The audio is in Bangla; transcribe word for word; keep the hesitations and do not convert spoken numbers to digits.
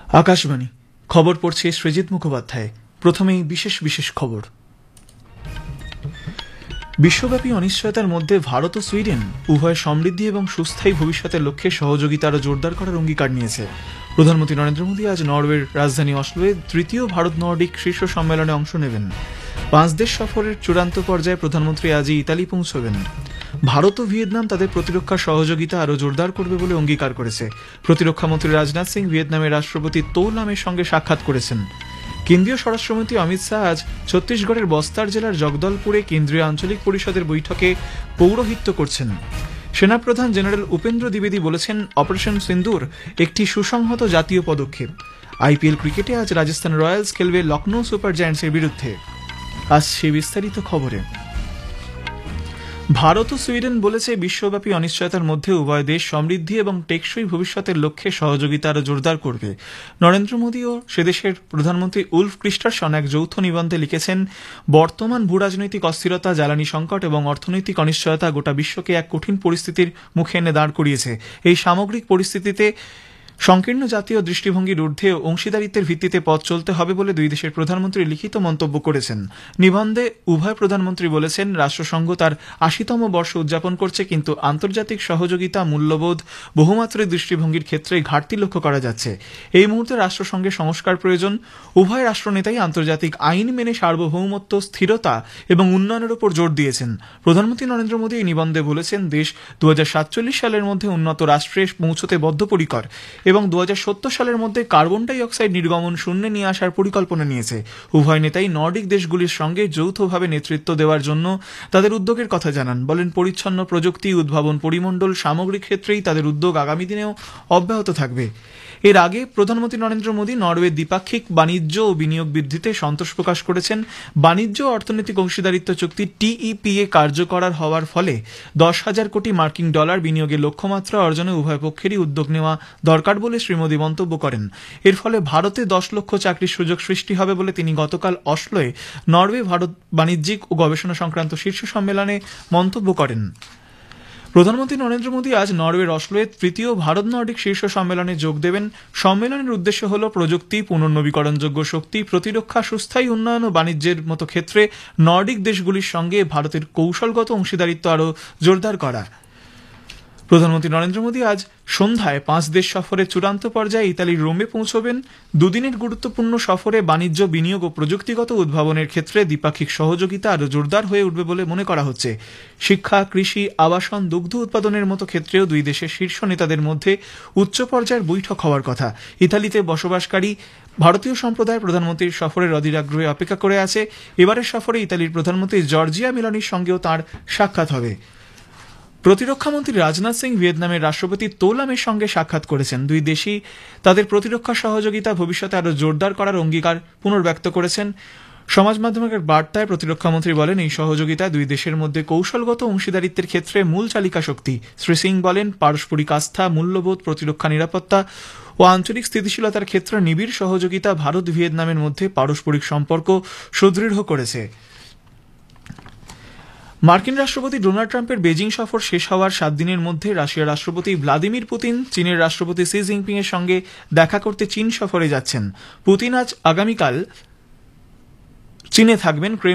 আকাশবাণী খবর পড়ছে সৃজিত মুখোপাধ্যায়। প্রথমেই বিশেষ বিশেষ খবর। বিশ্বব্যাপী অনিশ্চয়তার মধ্যে ভারত ও সুইডেন উভয় সমৃদ্ধি এবং সুস্থায়ী ভবিষ্যতের লক্ষ্যে সহযোগিতা আরও জোরদার করার অঙ্গীকার নিয়েছে। প্রধানমন্ত্রী নরেন্দ্র মোদী আজ নরওয়ের রাজধানী অসলোয়ে তৃতীয় ভারত নর্ডিক শীর্ষ সম্মেলনে অংশ নেবেন। পাঁচ দেশ সফরের চূড়ান্ত পর্যায়ে প্রধানমন্ত্রী আজই ইতালি পৌঁছবেন। ভারত ও ভিয়েতনাম তাদের প্রতিরক্ষা সহযোগিতা আরও জোরদার করবে বলে অঙ্গীকার করেছে। প্রতিরক্ষামন্ত্রী রাজনাথ সিং ভিয়েতনামের রাষ্ট্রপতি তো লামের সঙ্গে সাক্ষাৎ করেছেন। কেন্দ্রীয় স্বরাষ্ট্রমন্ত্রী অমিত শাহ আজ ছত্তিশগড়ের বস্তার জেলার জগদলপুরে কেন্দ্রীয় আঞ্চলিক পরিষদের বৈঠকে পৌরোহিত্য করছেন। সেনাপ্রধান জেনারেল উপেন্দ্র দ্বিবেদী বলেছেন, অপারেশন সিন্দুর একটি সুসংহত জাতীয় পদক্ষেপ। আইপিএল ক্রিকেটে আজ রাজস্থান রয়্যালস খেলবে লখনৌ সুপার জায়ান্টসের বিরুদ্ধে। আসছে বিস্তারিত খবরে। ভারত ও সুইডেন বলেছে, বিশ্বব্যাপী অনিশ্চয়তার মধ্যে উভয় দেশ সমৃদ্ধি এবং টেকসই ভবিষ্যতের লক্ষ্যে সহযোগিতা আরও জোরদার করবে। নরেন্দ্র মোদী ও সেদেশের প্রধানমন্ত্রী উলফ ক্রিস্টারসন এক যৌথ নিবন্ধে লিখেছেন, বর্তমান ভূরাজনৈতিক অস্থিরতা, জ্বালানি সংকট এবং অর্থনৈতিক অনিশ্চয়তা গোটা বিশ্বকে এক কঠিন পরিস্থিতির মুখে এনে দাঁড় করিয়েছে। এই সামগ্রিক পরিস্থিতিতে সংকীর্ণ জাতীয় দৃষ্টিভঙ্গির ঊর্ধ্বে অংশীদারিত্বের ভিত্তিতে পথ চলতে হবে বলে দুই দেশের প্রধানমন্ত্রী লিখিত মন্তব্য করেছেন। নিবন্ধে উভয় প্রধানমন্ত্রী বলেছেন, রাষ্ট্রসংঘ তার আশিতম বর্ষ উদযাপন করছে, কিন্তু আন্তর্জাতিক সহযোগিতা, মূল্যবোধ, বহুমাত্রিক দৃষ্টিভঙ্গির ক্ষেত্রে ঘাটতি লক্ষ্য করা যাচ্ছে। এই মুহূর্তে রাষ্ট্রসংঘে সংস্কার প্রয়োজন। উভয় রাষ্ট্রনেতাই আন্তর্জাতিক আইন মেনে সার্বভৌমত্ব, স্থিরতা এবং উন্নয়নের উপর জোর দিয়েছেন। প্রধানমন্ত্রী নরেন্দ্র মোদী এই নিবন্ধে বলেছেন, দেশ দু হাজার সাতচল্লিশ সালের মধ্যে উন্নত রাষ্ট্রে পৌঁছতে বদ্ধপরিকর এবং দু হাজার সত্তর সালের মধ্যে কার্বন ডাই অক্সাইড নির্গমন শূন্যে নিয়ে আসার পরিকল্পনা নিয়েছে। উভয় নেতাই নর্ডিক দেশগুলির সঙ্গে যৌথভাবে নেতৃত্ব দেওয়ার জন্য তাদের উদ্যোগের কথা জানান। বলেন, পরিচ্ছন্ন প্রযুক্তি, উদ্ভাবন, পরিমণ্ডল সামগ্রিক ক্ষেত্রেই তাদের উদ্যোগ আগামী দিনেও অব্যাহত থাকবে। এর আগে প্রধানমন্ত্রী নরেন্দ্র মোদী নরওয়ের দ্বিপাক্ষিক বাণিজ্য ও বিনিয়োগ বৃদ্ধিতে সন্তোষ প্রকাশ করেছেন। বাণিজ্য ও অর্থনৈতিক অংশীদারিত্ব চুক্তি টিইপিএ কার্যকর হওয়ার ফলে দশ হাজার কোটি মার্কিন ডলার বিনিয়োগের লক্ষ্যমাত্রা অর্জনে উভয় পক্ষেরই উদ্যোগ নেওয়া দরকার বলে শ্রী মোদী মন্তব্য করেন। এর ফলে ভারতে দশ লক্ষ চাকরির সুযোগ সৃষ্টি হবে বলে তিনি গতকাল অসলোয় নরওয়ে ভারত বাণিজ্যিক ও গবেষণা সংক্রান্ত শীর্ষ সম্মেলনে মন্তব্য করেন। প্রধানমন্ত্রী নরেন্দ্র মোদী আজ নরওয়ের অসলোয়ে তৃতীয় ভারত নর্ডিক শীর্ষ সম্মেলনে যোগ দেবেন। সম্মেলনের উদ্দেশ্য হল প্রযুক্তি, পুনর্নবীকরণযোগ্য শক্তি, প্রতিরক্ষা, সুস্থায়ী উন্নয়ন ও বাণিজ্যের মতো ক্ষেত্রে নর্ডিক দেশগুলির সঙ্গে ভারতের কৌশলগত অংশীদারিত্ব আরও জোরদার করা। প্রধানমন্ত্রী নরেন্দ্র মোদী আজ সন্ধ্যায় পাঁচ দেশ সফরের চূড়ান্ত পর্যায়ে ইতালির রোমে পৌঁছবেন। দুদিনের গুরুত্বপূর্ণ সফরে বাণিজ্য, বিনিয়োগ ও প্রযুক্তিগত উদ্ভাবনের ক্ষেত্রে দ্বিপাক্ষিক সহযোগিতা আরও জোরদার হয়ে উঠবে বলে মনে করা হচ্ছে। শিক্ষা, কৃষি, আবাসন, দুগ্ধ উৎপাদনের মতো ক্ষেত্রেও দুই দেশের শীর্ষ নেতাদের মধ্যে উচ্চ পর্যায়ের বৈঠক হওয়ার কথা। ইতালিতে বসবাসকারী ভারতীয় সম্প্রদায় প্রধানমন্ত্রীর সফরের অধীর আগ্রহে অপেক্ষা করে আছে। এবারের সফরে ইতালির প্রধানমন্ত্রী জর্জিয়া মেলোনির সঙ্গেও তাঁর সাক্ষাৎ হবে। প্রতিরক্ষামন্ত্রী রাজনাথ সিং ভিয়েতনামের রাষ্ট্রপতি তো লামের সঙ্গে সাক্ষাৎ করেছেন। দুই দেশই তাদের প্রতিরক্ষা সহযোগিতা ভবিষ্যতে আরও জোরদার করার অঙ্গীকার পুনর্ব্যক্ত করেছেন। সমাজ মাধ্যমের বার্তায় প্রতিরক্ষামন্ত্রী বলেন, এই সহযোগিতা দুই দেশের মধ্যে কৌশলগত অংশীদারিত্বের ক্ষেত্রে মূল চালিকা শক্তি। শ্রী সিং বলেন, পারস্পরিক আস্থা, মূল্যবোধ, প্রতিরক্ষা নিরাপত্তা ও আঞ্চলিক স্থিতিশীলতার ক্ষেত্রে নিবিড় সহযোগিতা ভারত ভিয়েতনামের মধ্যে পারস্পরিক সম্পর্ক সুদৃঢ় করেছে। মার্কিন রাষ্ট্রপতি ডোনাল্ড ট্রাম্পের বেজিং সফর শেষ হওয়ার সাত দিনের মধ্যে রাশিয়ার রাষ্ট্রপতি ভ্লাদিমির পুতিন চীনের রাষ্ট্রপতি শি জিনপিং এর সঙ্গে দেখা করতে চীন সফরে যাচ্ছেন। পুতিন আজ আগামীকাল চীনে থাকবেন।